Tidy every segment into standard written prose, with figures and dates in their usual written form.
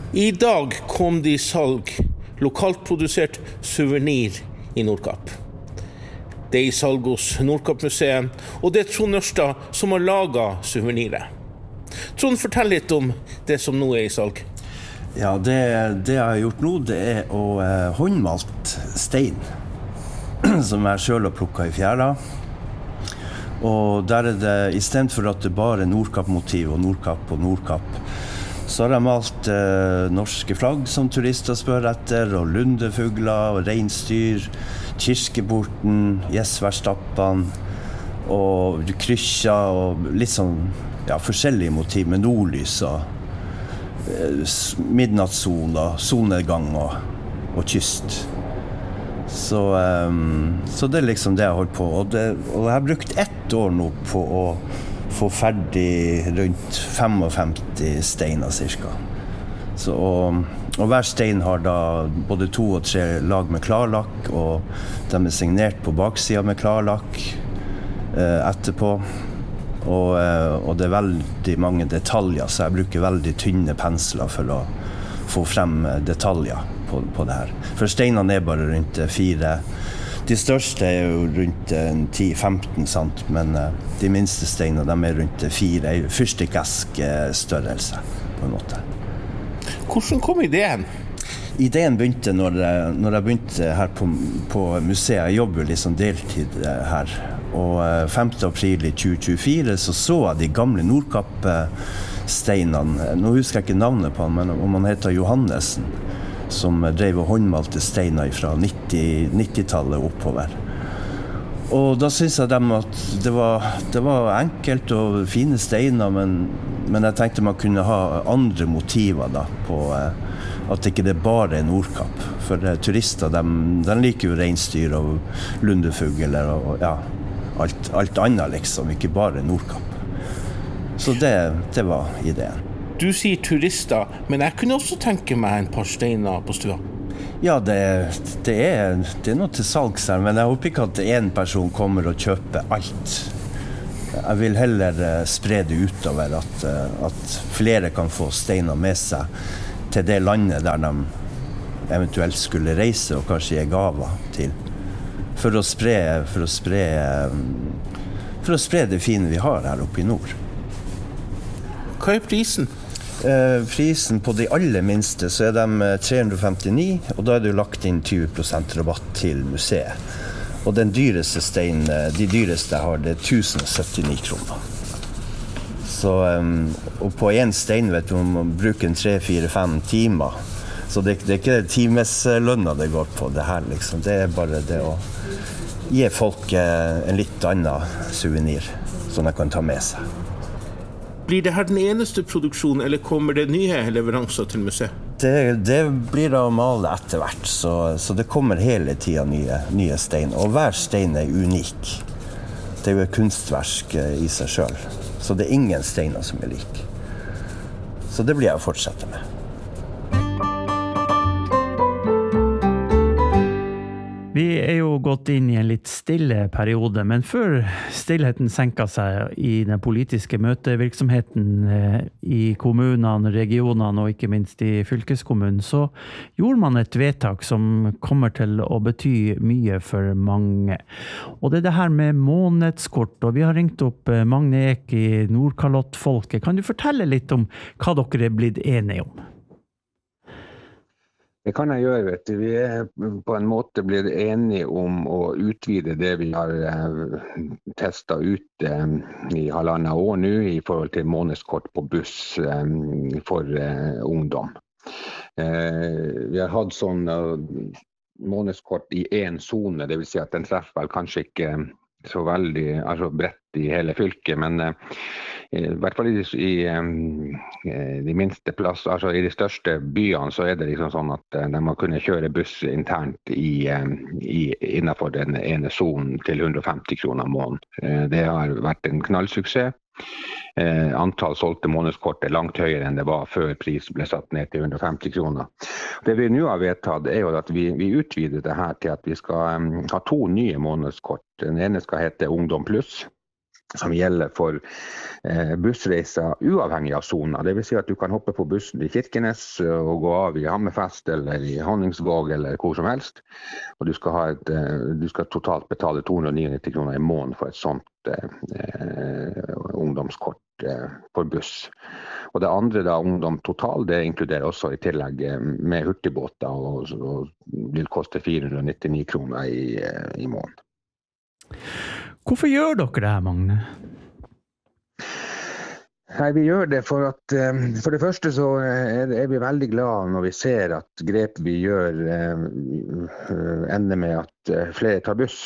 I dag kom det i salg lokalt produsert souvenir i Nordkapp. Det i salg hos Nordkapp-museet, og det Trond Ørstad som har laget souveniret. Trond, fortell litt om det som nå i salg. Ja, det jeg har gjort nå, det å håndmalt stein, som jeg selv har plukket i fjæra. Og der det, i stedet for at det bare er Nordkapp-motiv og Nordkapp, så har jeg malt norske flagg som turister spør etter, og lundefugler, og reinsdyr, kirkeporten, Gjesværstappene, og krysser, og litt sånn, ja, forskjellige motiv med nordlys, midnattssol, og solnedgang og kyst. Så det liksom det jeg holdt på, og jeg har brukt 1 år nå på å få ferdig rundt 55 steiner cirka. Så, og hver stein har da både 2 og 3 lag med klarlakk, og de er signert på baksiden med klarlakk etterpå. Og det er veldig mange detaljer, så jeg bruker veldig tynne pensler for å få frem detaljer på det her. For steinene er bare rundt 4. De største er jo rundt 10-15 sant, men de minste steinene de er rundt 4, fyrstikkeske størrelse på en måte. Hvordan kom ideen? Ideen begynte når jeg begynte her på museet. Jeg jobber liksom deltid her. Og 5. april i 2024 så jeg de gamle Nordkapp-steinene. Nå husker jeg ikke navnet på han, men om han heter Johannesen, som drev og håndmalte steiner fra 90-tallet oppover. Og da synes jeg at det var enkelt og fine steiner, men jeg tenkte man kunne ha andre motiver da, på at ikke det bare er Nordkapp. For turister, de liker jo reinsdyr og lundefugler og ja, alt annet liksom, ikke bare Nordkapp. Så det var ideen. Du sier turister, men jeg kunne også tenke meg en par steiner på stua. Ja, det er noe til salgs her, men jeg håper ikke at en person kommer og kjøper alt. Jeg vil heller spre det utover, at flere kan få steiner med seg til det landet der de eventuelt skulle reise og kanskje gi gaver til. For å spre det fine vi har her oppe i nord. Hva er prisen? Prisen på de aller minste så er de 359, og da er det jo lagt inn 20% rabatt til museet. Og den dyreste steinen, de dyreste jeg har, det er 1079 kroner. Så, og på en stein vet du, man bruker 3-4-5 timer. Så det er ikke timeslønna det går på det her liksom. Det er bare det å gi folk en litt annen souvenir som de kan ta med seg. Blir det her den eneste produksjonen, eller kommer det nye leveranser til museet? Det blir da å male etter hvert, så det kommer hele tiden nye stein. Og hver stein er unik. Det er jo et kunstverk i seg selv. Så det er ingen steiner som er lik. Så det blir jeg å fortsette med. Vi er jo gått inn i en litt stille periode, men før stillheten senket seg i den politiske møtevirksomheten i kommunene, regionene og ikke minst i fylkeskommunen, så gjorde man et vedtak som kommer til å bety mye for mange. Og det er det her med månedskort, og vi har ringt opp Magne Ek i Nordkalottfolket. Kan du fortelle litt om hva dere er blitt enige om? Det kan jeg gjøre, vet du. Vi er på en måte blitt enige om å utvide det vi har testet ut i 1,5 år nå i forhold til månedskort på buss for ungdom. Vi har hatt sånn månedskort i en zone, det vil si at den treffer vel kanskje ikke så veldig bredt i hele fylket, men i hvert fall i de minste plasser, i de største byene, så er det liksom sånn at de må kunne kjøre buss internt innenfor den ene zonen til 150 kroner måneden. Det har vært en knallsuksess. Antall solgte månedskort er langt høyere enn det var før prisen ble satt ned til 150 kroner. Det vi nå har vedtatt er jo at vi utvider det her til at vi skal ha 2 nye månedskort. Den ene skal hete Ungdom Pluss. som gjelder for bussreiser uavhengig av zona. Det vil si at du kan hoppe på bussen i Kirkenes og gå av i Hammerfest eller i Honningsvåg eller hvor som helst. Og du skal totalt betale 299 kroner i måneden for et sånt ungdomskort for buss. Og det andre da, Ungdom Total, det inkluderer også i tillegg med hurtigbåter og vil koste 499 kroner i måneden. Hvorfor gjør dere det her, Magne? Nei, vi gjør det for at for det første så er vi veldig glade når vi ser at grep vi gjør ender med at flere tar buss.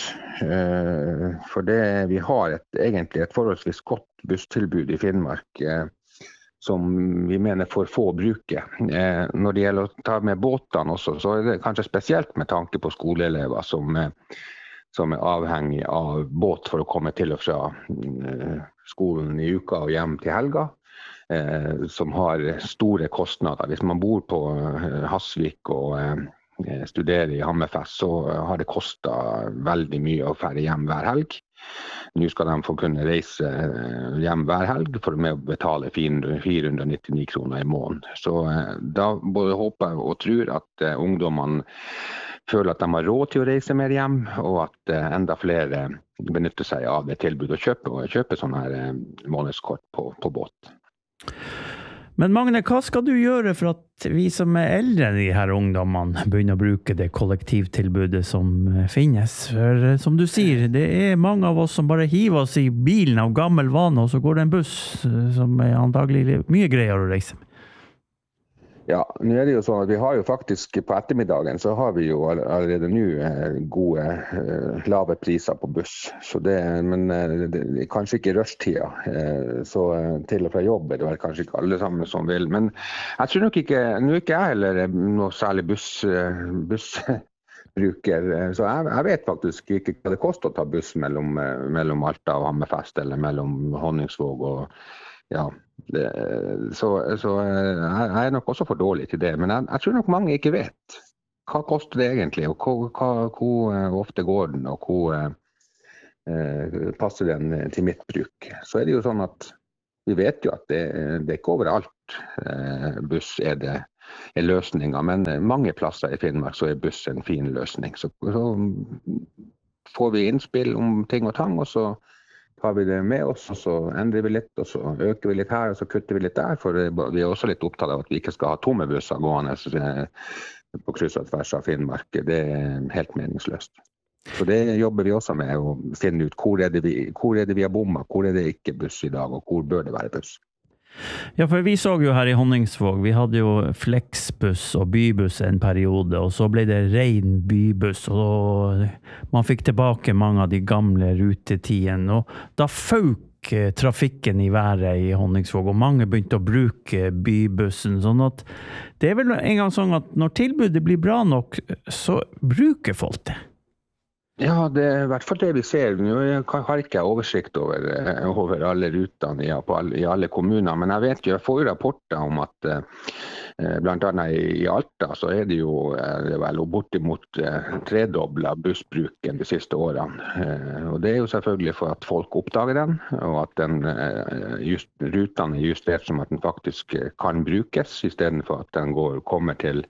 For vi har egentlig et forholdsvis godt busstilbud i Finnmark som vi mener for få bruker. Når det gjelder å ta med båtene også, så er det kanskje spesielt med tanke på skoleelever som er avhengig av båt for å komme til og fra skolen i uka og hjem til helga, som har store kostnader. Hvis man bor på Hasvik og studerer i Hammerfest, så har det kostet veldig mye å fære hjem hver helg. Nå skal de få kunne reise hjem hver helg for å betale 499 kroner i måneden. Så da både håper jeg og tror at ungdommene føler at de har råd til å reise mer hjem, og at enda flere benytter seg av det tilbudet og kjøper sånne her månedskort på båt. Men Magne, hva skal du gjøre for at vi som er eldre enn de her ungdommene begynner å bruke det kollektivtilbudet som finnes? For som du sier, det er mange av oss som bare hiver oss i bilen av gammel vane, og så går det en buss som er antagelig mye greiere å reise med. Ja, nå er det jo sånn at vi har jo faktisk på ettermiddagen så har vi jo allerede nå gode lave priser på buss. Men det er kanskje ikke rushtida, så til og fra jobb er det vel kanskje ikke alle sammen som vil. Men jeg tror nok ikke, nå er ikke jeg heller noe særlig bussbruker, så jeg vet faktisk ikke hva det koster å ta buss mellom Alta og Hammerfest eller mellom Honningsvåg og ja, så jeg er nok også for dårlig til det, men jeg tror nok mange ikke vet hva koster det egentlig, og hvor ofte går den, og hvor passer den til mitt bruk. Så er det jo sånn at vi vet jo at det er ikke overalt buss er løsninger, men mange plasser i Finnmark så er buss en fin løsning. Så får vi innspill om ting og tang, og så har vi det med oss, og så endrer vi litt, og så øker vi litt her, og så kutter vi litt der, for vi er også litt opptatt av at vi ikke skal ha tomme busser gående på kryss og tvers av Finnmark. Det er helt meningsløst. Så det jobber vi også med, å finne ut hvor er det vi har bommet, hvor er det ikke buss i dag, og hvor bør det være buss. Ja, for vi så jo her i Honningsvåg, vi hadde jo flexbuss og bybuss en periode, og så ble det ren bybuss, og man fikk tilbake mange av de gamle rutetidene, og da fauk trafikken i været i Honningsvåg, og mange begynte å bruke bybussen, sånn at det er vel en gang sånn at når tilbudet blir bra nok, så bruker folk det. Ja, det er i hvert fall det vi ser. Nå har ikke jeg oversikt over alle rutene i alle kommuner, men jeg vet jo, jeg får rapporter om at blant annet i Alta så er det jo vel bortimot tredoblet bussbruken de siste årene. Og det er jo selvfølgelig for at folk oppdager den, og at rutene er justert som at den faktisk kan brukes, i stedet for at den kommer til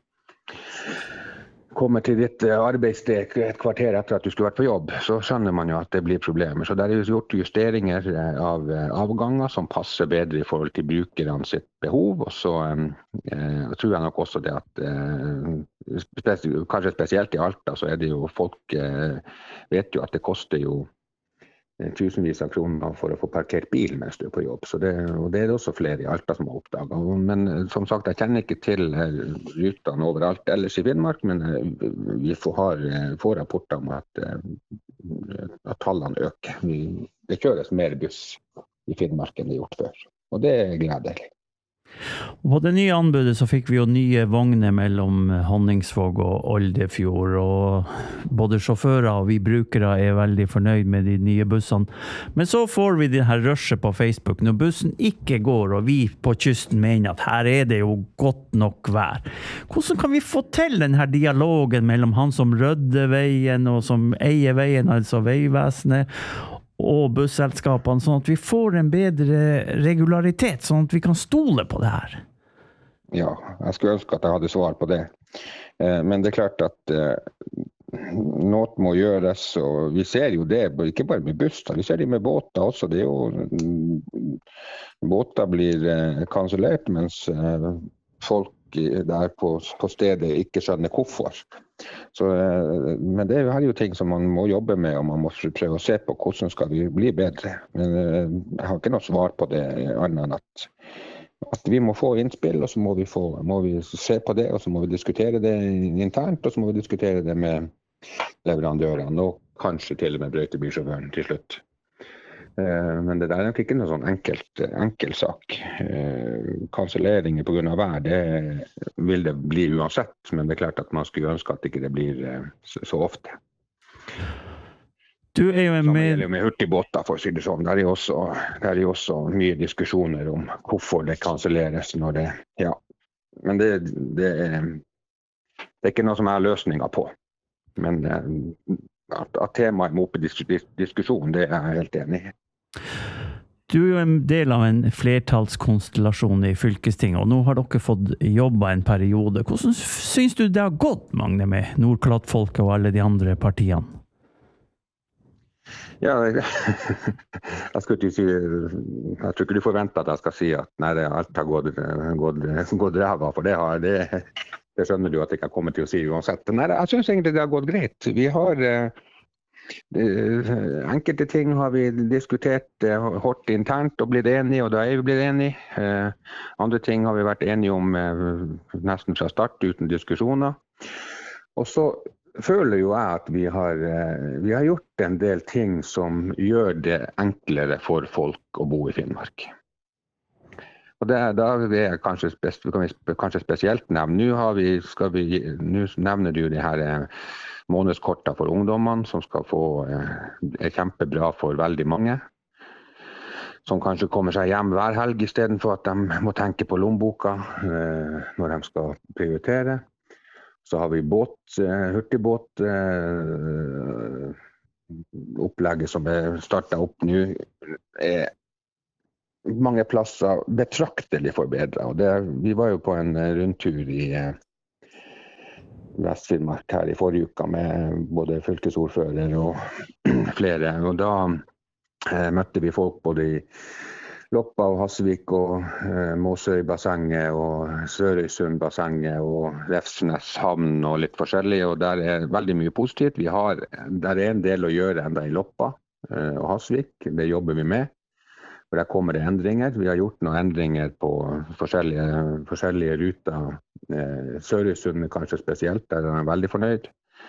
ditt arbeidssted et kvarter etter at du skulle vært på jobb, så skjønner man jo at det blir problemer. Så det er jo gjort justeringer av avganger som passer bedre i forhold til brukerne sitt behov. Og så tror jeg nok også det at, kanskje spesielt i Alta, så er det jo folk vet jo at det koster jo tusenvis av kroner for å få parkert bil mens du er på jobb. Og det er det også flere i Alta som har oppdaget. Men som sagt, jeg kjenner ikke til rutene overalt ellers i Finnmark, men vi får rapporter om at tallene øker. Det kjøres mer buss i Finnmark enn det gjort før. Og det er gledelig. Og på det nye anbudet så fikk vi jo nye vogner mellom Honningsvåg og Oldefjord, og både sjåfører og vi brukere er veldig fornøyd med de nye bussene. Men så får vi det her rushet på Facebook når bussen ikke går, og vi på kysten mener at her er det jo godt nok vær. Hvordan kan vi få til denne dialogen mellom han som rydder veien og som eier veien, altså Veivesenet, og busselskapene, sånn at vi får en bedre regularitet, sånn at vi kan stole på det her? Ja, jeg skulle ønske at jeg hadde svar på det. Men det klart at noe må gjøres, og vi ser jo det, ikke bare med busser, vi ser det med båter også. Det er jo, båter blir kansellert, mens folk der på stedet ikke skjønner hvorfor. Så, men det her er jo ting som man må jobbe med, og man må prøve å se på hvordan skal vi bli bedre. Men jeg har ikke noe svar på det, annet enn at vi må få innspill, og så må vi se på det, og så må vi diskutere det internt, og så må vi diskutere det med leverandørene, og kanskje til og med brøytebilsjåføren til slutt. Men det der er nok ikke noe sånn enkel sak. Kanselleringer på grunn av vær, det vil det bli uansett, men det er klart at man skulle ønske at ikke det blir så ofte. Du er jo med hurtigbåter, for å si det sånn. Der er jo også mye diskusjoner om hvorfor det kanselleres når det, ja. Men det er ikke noe som er løsninger på. Men at temaet må opp i diskusjon, det er jeg helt enig i. Du er jo en del av en flertallskonstellasjon i fylkestinget, og nå har dere fått jobba en periode. Hvordan synes du det har gått, Magne, med Nordklottfolket og alle de andre partiene? Ja, jeg skulle ikke si, jeg tror ikke du forventer at jeg skal si at nei, alt har gått ræva, for det skjønner du at jeg ikke kommer til å si uansett. Nei, jeg synes egentlig det har gått greit. Vi har enkelte ting har vi diskutert hårdt internt og blitt enige, og da er vi blitt enige. Andre ting har vi vært enige om nesten fra start uten diskusjoner. Og så føler jo jeg at vi har gjort en del ting som gjør det enklere for folk å bo i Finnmark. Og da er det kanskje spesielt nevne. Nå nevner du det her månedskortet for ungdommene, som skal få kjempebra for veldig mange. Som kanskje kommer seg hjem hver helg i stedet for at de må tenke på lommeboka når de skal prioritere. Så har vi hurtigbåt, opplegget som er startet opp nå, er mange plasser betraktelig forbedret. Og vi var jo på en rundtur i Vest-Finnmark her i forrige uke med både fylkesordfører og flere. Og da møtte vi folk både i Loppa og Hasvik og Måsøybassenget og Sørøysundbassenget og Refsnes havn og litt forskjellig, og der er veldig mye positivt. Der er en del å gjøre enda i Loppa og Hasvik, det jobber vi med. For der kommer det endringer. Vi har gjort noen endringer på forskjellige ruter. Sørøysund kanskje spesielt, der er jeg veldig fornøyd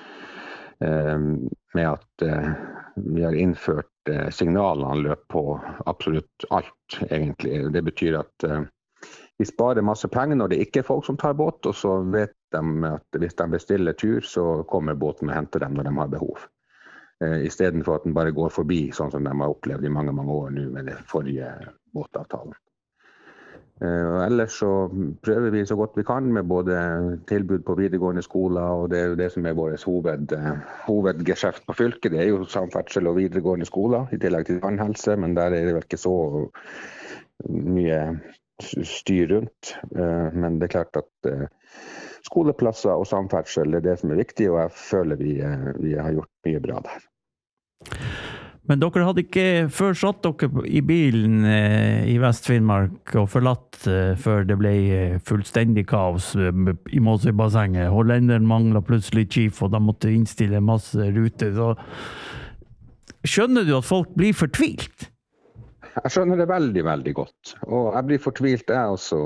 med at vi har innført signalanløp på absolutt alt, egentlig. Det betyr at vi sparer masse penger når det ikke er folk som tar båt, og så vet de at hvis de bestiller tur, så kommer båten og henter dem når de har behov. I stedet for at den bare går forbi, sånn som de har opplevd i mange, mange år nå med den forrige båtavtalen. Og ellers så prøver vi så godt vi kan med både tilbud på videregående skoler, og det er jo det som er vår hovedgeskjeft på fylket. Det er jo samferdsel og videregående skoler, i tillegg til tannhelse, men der er det vel ikke så mye styr rundt. Men det er klart at skoleplasser og samferdsel er det som er viktig, og jeg føler vi har gjort mye bra der. Men dere hadde ikke før satt dere i bilen i Vest-Finnmark og forlatt før det ble fullstendig kaos i Måsøybassenget. Hollenderen manglet plutselig chief, og de måtte innstille masse ruter. Så skjønner du at folk blir fortvilt? Jeg skjønner det veldig, veldig godt. Og jeg blir fortvilt, jeg også.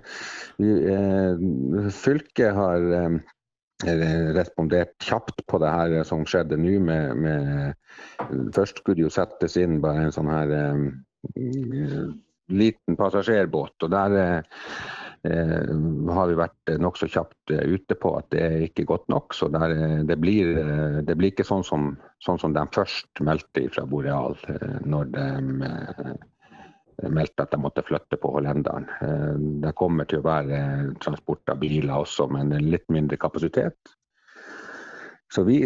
Fylket har respondert kjapt på det her som skjedde nå først skulle det jo settes inn bare en sånn her liten passasjerbåt, og der har vi vært nok så kjapt ute på at det er ikke godt nok, så det blir ikke sånn som de først meldte fra Boreal når de meldte at de måtte flytte på Hollenderen. Det kommer til å være transport av biler også, men litt mindre kapasitet. Så vi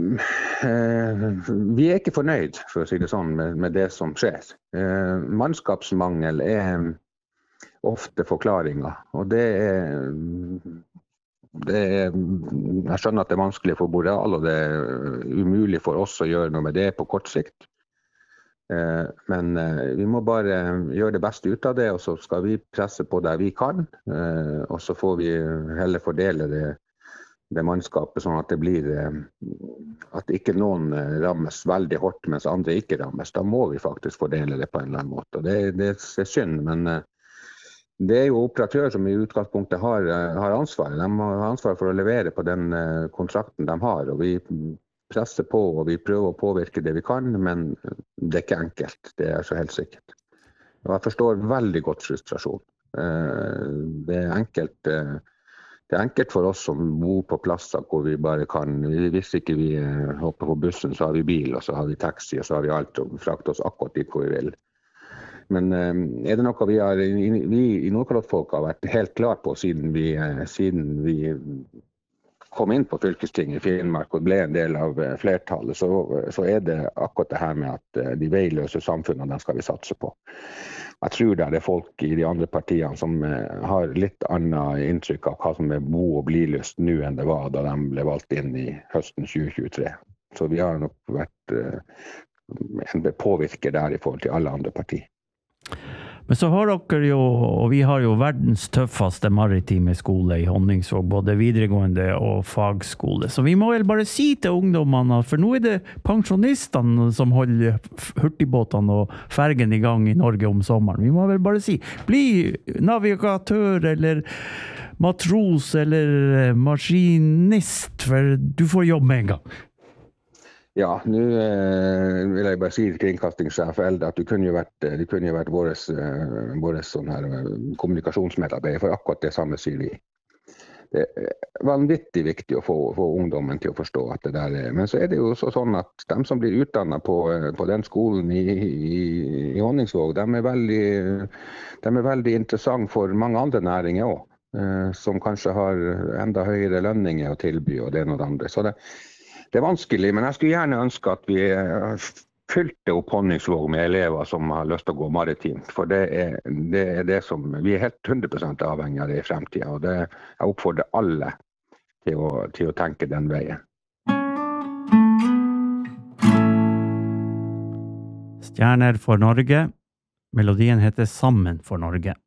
ikke fornøyd, for å si det sånn, med det som skjer. Mannskapsmangel ofte forklaringer, og jeg skjønner at det vanskelig for Boreal, og det umulig for oss å gjøre noe med det på kort sikt. Men vi må bare gjøre det beste ut av det, og så skal vi presse på der vi kan, og så får vi heller fordele det mannskapet sånn at det blir at ikke noen rammes veldig hårdt, mens andre ikke rammes. Da må vi faktisk fordele det på en eller annen måte, og det synd, men det jo operatør som i utgangspunktet har ansvar. De har ansvar for å levere på den kontrakten de har, og vi presser på, og vi prøver å påvirke det vi kan, men det ikke enkelt, det så helt sikkert. Og jeg forstår veldig godt frustrasjon. Det enkelt for oss som bor på plasser hvor vi bare kan, hvis ikke vi hopper på bussen, så har vi bil, og så har vi taxi, og så har vi alt, og frakter oss akkurat dit hvor vi vil. Men det noe vi i Nordkalottfolk har vært helt klar på siden vi kom inn på fylkestinget i Finnmark og ble en del av flertallet, så det akkurat det her med at de veiløse samfunnene, den skal vi satse på. Jeg tror det folk i de andre partiene som har litt annet inntrykk av hva som bo- og bli-lyst nå enn det var da de ble valgt inn i høsten 2023. Så vi har nok vært en påvirker der i forhold til alle andre partier. Men så har dere jo, og vi har jo verdens tøffeste maritime skole i Honningsvåg, både videregående og fagskole. Så vi må vel bare si til ungdommene, for nå det pensjonistene som holder hurtigbåtene og fergen i gang i Norge om sommeren. Vi må vel bare si, bli navigatør eller matros eller maskinist, for du får jobb med en gang. Ja, nu vil jeg bare si til kringkastingssjef Elde at du kunne jo vært vår sånn her kommunikasjonsmedarbeider, for akkurat det samme sier vi. Det vanvittig viktig å få ungdommen til å forstå at det der men så det jo sånn at de som blir utdannet på den skolen i Honningsvåg, de veldig interessant for mange andre næringer også, som kanskje har enda høyere lønninger å tilby og det noe andre. Så det vanskelig, men jeg skulle gjerne ønske at vi fylte opp Honningsvåg med elever som har lyst til å gå maritimt, for det det som vi helt 100% avhengig av det i fremtiden, og jeg oppfordrer alle til å tenke den veien. Stjerner for Norge. Melodien heter Sammen for Norge.